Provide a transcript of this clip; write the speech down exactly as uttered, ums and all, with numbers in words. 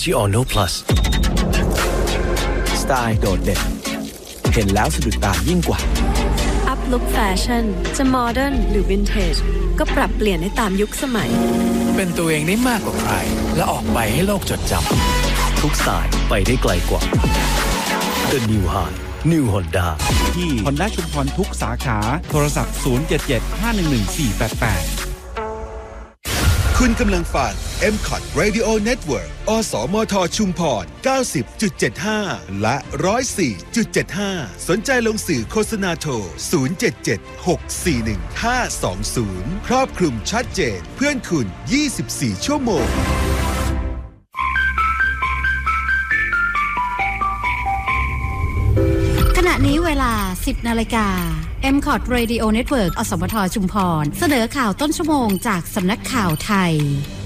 Giorno Plus สไตล์โดดเด่นเห็นแล้วสะดุดตายิ่งกว่าอัพลุคแฟชั่นจะโมเดิร์นหรือวินเทจก็ปรับเปลี่ยนได้ตามยุคสมัยเป็นตัวเองได้มากกว่าใครและออกไปให้โลกจดจำทุกสไตล์ไปได้ไกลกว่า The New High New Honda ที่ Honda ชุมพรทุกสาขาโทรศัพท์ศูนย์ เจ็ด เจ็ด ห้า หนึ่ง หนึ่ง สี่ แปด แปดคุณกำลังฟัง เอ็ม ซี โอ ที Radio Network อสมทชุมพร เก้าสิบจุดเจ็ดห้า และ หนึ่งศูนย์สี่จุดเจ็ดห้า สนใจลงสื่อโฆษณาโทร ศูนย์ เจ็ด เจ็ด หก สี่ หนึ่ง ห้า สอง ศูนย์ ครอบคลุมชัดเจนเพื่อนคุณ ยี่สิบสี่ ชั่วโมงขณะนี้เวลา สิบ นาฬิกา เอ็ม ซี โอ ที Radio Network อสมทชุมพรเสนอข่าวต้นชั่วโมงจากสำนักข่าวไทย